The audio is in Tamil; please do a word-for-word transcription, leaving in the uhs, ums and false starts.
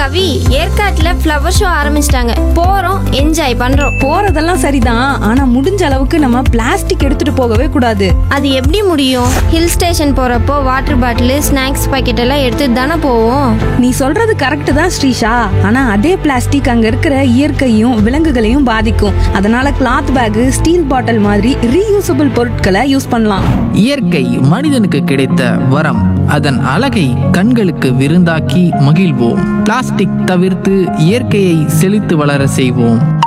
கவி, ஏற்காட்டுல ஃப்ளவர் ஷோ ஆரம்பிச்சிட்டாங்க, போறோம், என்ஜாய் பண்றோம். போறதெல்லாம் சரிதான், ஆனா முடிஞ்ச அளவுக்கு நம்ம பிளாஸ்டிக் எடுத்துட்டு போகவே கூடாது. அது எப்படி முடியும்? ஹில் ஸ்டேஷன் போறப்போ வாட்டர் பாட்டில், ஸ்நாக்ஸ் பாக்கெட் எல்லாம் எடுத்துட்டு தானே போவோம். நீ சொல்றது கரெக்ட் தான் ஸ்ரீஷா, ஆனா அதே பிளாஸ்டிக் அங்க இருக்கிற இயற்கையும் விலங்குகளையும் பாதிக்கும். அதனால கிளாத் பேக், ஸ்டீல் பாட்டில் மாதிரி ரீயூசபிள் பொருட்களை யூஸ் பண்ணலாம். இயற்கை மனிதனுக்கு கிடைத்த வரம், அதன் அழகை கண்களுக்கு விருந்தாக்கி மகிழ்வோம். பிளாஸ்டிக் தவிர்த்து இயற்கையை செழித்து வளர செய்வோம்.